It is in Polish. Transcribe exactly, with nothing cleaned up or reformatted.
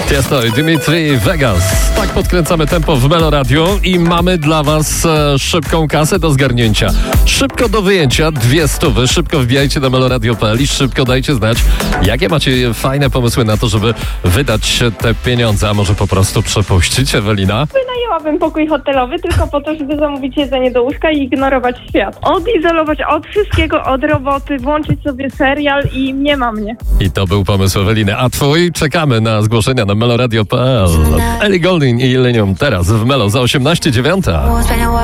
Tiesto i Dimitri Vegas. Tak podkręcamy tempo w Melo Radio i mamy dla was e, szybką kasę do zgarnięcia. Szybko do wyjęcia, dwie stówy. Szybko wbijajcie na meloradio kropka p l i szybko dajcie znać, jakie macie fajne pomysły na to, żeby wydać te pieniądze, a może po prostu przepuścić, Ewelina? Wynajęłabym pokój hotelowy tylko po to, żeby zamówić jedzenie do łóżka i ignorować świat. Odizolować od wszystkiego, od roboty, włączyć sobie serial i nie ma mnie. I to był pomysł Eweliny. A twój? Czekamy na zgłoszenia na meloradio kropka p l. Ellie Goulding i Illenium teraz w Melo za osiemnaście dziewiąta.